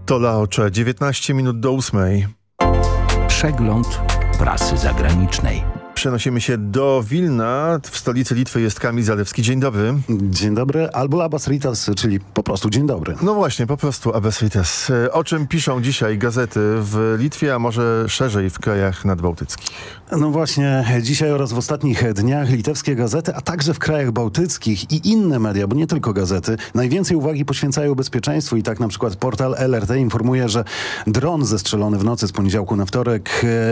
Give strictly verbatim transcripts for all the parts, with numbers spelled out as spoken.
To Laocze, dziewiętnaście minut do ósmej. Przegląd prasy zagranicznej. Przenosimy się do Wilna. W stolicy Litwy jest Kamil Zalewski. Dzień dobry. Dzień dobry, albo Labas Rytas, czyli po prostu dzień dobry. No właśnie, po prostu Labas Rytas. O czym piszą dzisiaj gazety w Litwie, a może szerzej w krajach nadbałtyckich? No właśnie, dzisiaj oraz w ostatnich dniach litewskie gazety, a także w krajach bałtyckich i inne media, bo nie tylko gazety, najwięcej uwagi poświęcają bezpieczeństwu i tak na przykład portal L R T informuje, że dron zestrzelony w nocy z poniedziałku na wtorek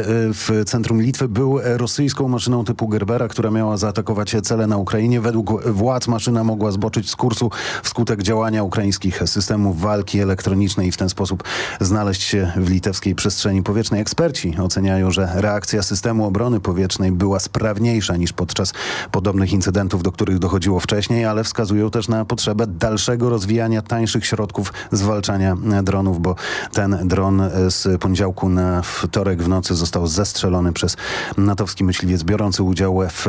w centrum Litwy był rosyjską maszyną typu Gerbera, która miała zaatakować cele na Ukrainie. Według władz maszyna mogła zboczyć z kursu wskutek działania ukraińskich systemów walki elektronicznej i w ten sposób znaleźć się w litewskiej przestrzeni powietrznej. Eksperci oceniają, że reakcja systemu obrony powietrznej była sprawniejsza niż podczas podobnych incydentów, do których dochodziło wcześniej, ale wskazują też na potrzebę dalszego rozwijania tańszych środków zwalczania dronów, bo ten dron z poniedziałku na wtorek w nocy został zestrzelony przez natowski myśliwiec biorący udział w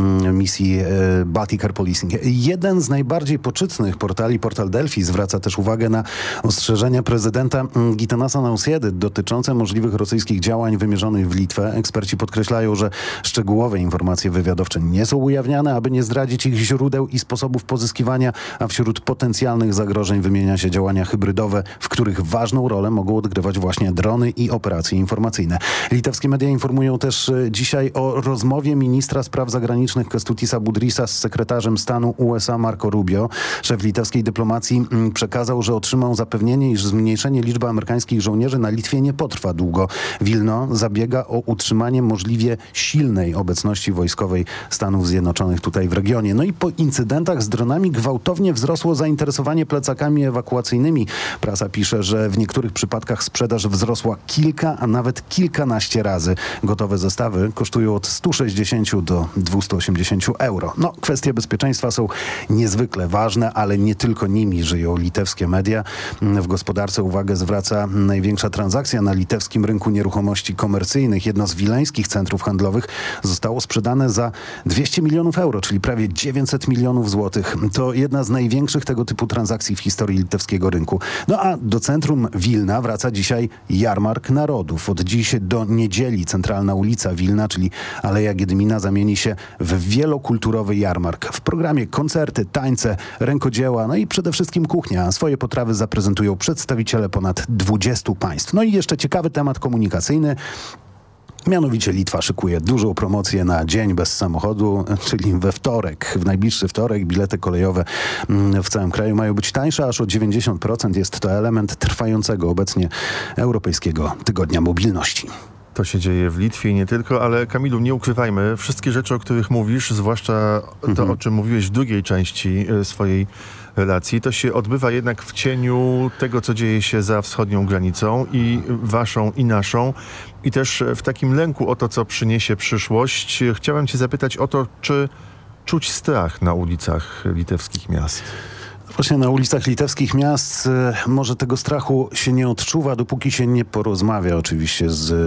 misji Baltic Air Policing. Jeden z najbardziej poczytnych portali, portal Delfi, zwraca też uwagę na ostrzeżenia prezydenta Gitanasa Nausjedy dotyczące możliwych rosyjskich działań wymierzonych w Litwę. Eksperci podkreślają, że szczegółowe informacje wywiadowcze nie są ujawniane, aby nie zdradzić ich źródeł i sposobów pozyskiwania, a wśród potencjalnych zagrożeń wymienia się działania hybrydowe, w których ważną rolę mogą odgrywać właśnie drony i operacje informacyjne. Litewskie media informują też dzisiaj o rozmowie ministra spraw zagranicznych Kęstutisa Budrysa z sekretarzem stanu U S A Marco Rubio. Szef litewskiej dyplomacji przekazał, że otrzymał zapewnienie, iż zmniejszenie liczby amerykańskich żołnierzy na Litwie nie potrwa długo. Wilno zabiega o utrzymanie możliwie silnej obecności wojskowej Stanów Zjednoczonych tutaj w regionie. No i po incydentach z dronami gwałtownie wzrosło zainteresowanie plecakami ewakuacyjnymi. Prasa pisze, że w niektórych przypadkach sprzedaż wzrosła kilka, a nawet kilkanaście razy. Gotowe zestawy kosztują od stu sześćdziesięciu do dwustu osiemdziesięciu euro. No, kwestie bezpieczeństwa są niezwykle ważne, ale nie tylko nimi żyją litewskie media. W gospodarce uwagę zwraca największa transakcja na litewskim rynku nieruchomości komercyjnych. Jedno z wileńskich centrów handlowych zostało sprzedane za dwieście milionów euro, czyli prawie dziewięćset milionów złotych. To jedna z największych tego typu transakcji w historii litewskiego rynku. No a do centrum Wilna wraca dzisiaj Jarmark Narodów. Od dziś do niedzieli centralna ulica Wilna, czyli Aleja Giedymina, zamieni się w wielokulturowy jarmark. W programie koncerty, tańce, rękodzieła, no i przede wszystkim kuchnia. Swoje potrawy zaprezentują przedstawiciele ponad dwudziestu państw. No i jeszcze ciekawy temat komunikacyjny. Mianowicie Litwa szykuje dużą promocję na Dzień Bez Samochodu, czyli we wtorek, w najbliższy wtorek. Bilety kolejowe w całym kraju mają być tańsze, aż o dziewięćdziesiąt procent. Jest to element trwającego obecnie Europejskiego Tygodnia Mobilności. To się dzieje w Litwie i nie tylko, ale Kamilu, nie ukrywajmy, wszystkie rzeczy, o których mówisz, zwłaszcza to, mhm. o czym mówiłeś w drugiej części swojej relacji, to się odbywa jednak w cieniu tego, co dzieje się za wschodnią granicą i waszą, i naszą, i też w takim lęku o to, co przyniesie przyszłość. Chciałem cię zapytać o to, czy czuć strach na ulicach litewskich miast? Właśnie na ulicach litewskich miast może tego strachu się nie odczuwa, dopóki się nie porozmawia oczywiście z